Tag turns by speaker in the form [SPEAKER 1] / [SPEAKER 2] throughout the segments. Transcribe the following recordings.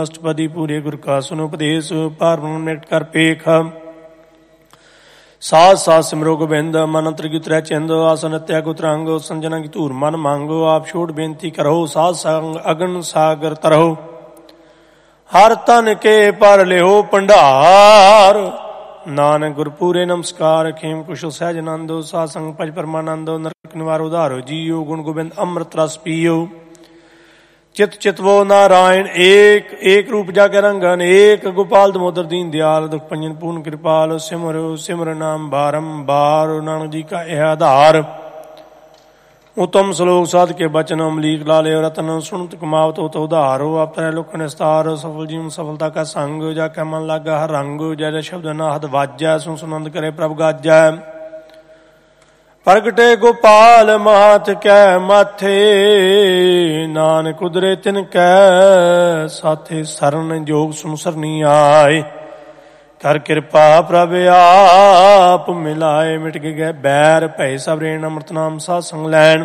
[SPEAKER 1] अष्टपदी पूरे गुर का सुनो उपदेश पार ब्रह्म निकट कर पेख साध साध सिमरो गोबिंद मन अंतर की उतरै चिंद आसन त्याग उतरंग संजना की धूर मन मांगो आप छोड़ बेनती करो साध संग अगन सागर तरहो हर तन के पर लिहो भंडार नानक गुरपूरे नमस्कार खेम कुशल सहज नंदो साध संग पज परमानंदो नरक निवारो उधारो जियो गुण गोबिंद अमृत रस पियो चित चितवो नारायण एक एक रूप जाके रंगन एक गोपाल दमोदर दीन दयाल दुख पंजन पूर्ण कृपाल सिमरो सिमर नाम बारंबार नानक जी का यह आधार उत्तम श्लोक साध के बचन अमलीक लाले रतन सुनत कमावत तो उधारो आप तरह लोक निस्तार सफल जीवन सफलता का संग जाके मन लागा हर रंग जय शब्द नाहद वाजै सुन सुनंद करे प्रभ गाजै प्रगटे गोपाल माथ कै माथे नानक उदरे तिन कै साथे सरन जोग सुन सरनी आए कर कृपा प्रभ आप मिलाए मिट गए बैर भय सब रेण अमृत नाम साध संग लैन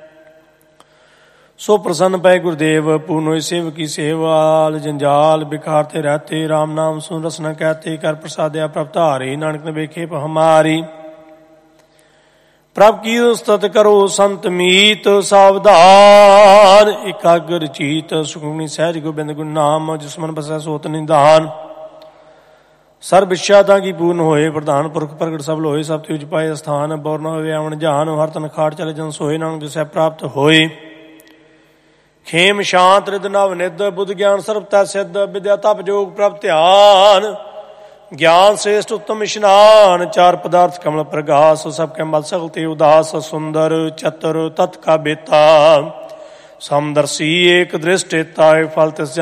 [SPEAKER 1] सो प्रसन्न पै गुरुदेव पूर्ण होय सेवक की सेवाल जंजाल बिखारते रहते राम नाम सुन रसना कहते कर प्रसादया प्रभ धारे नानक ने बेखे हमारी प्रभ की स्तुत करो संत मीत सावधान एकाग्र चीत सुखमनी सहज गोबिंद गुण नाम जिसमन बसै सोत निधान सर्व इच्छाता की पूर्ण होए प्रधान पुरख प्रगट सब लोए सब तुझ पाए स्थान बौर न होवे आवन जहान हर तन खाट चले जन सोए नानक जिसै प्राप्त होए खेम शांत रिद नव निध बुद्ध ज्ञान सर्व तै सिद्ध विद्या तप जोग प्रभ ध्यान ज्ञान श्रेष्ठ उत्तम स्नान चार पदार्थ कमल प्रगास सबके मल सकते उदास सुंदर चतुर तत् का बेता समदर्शी एक दृष्टिता फल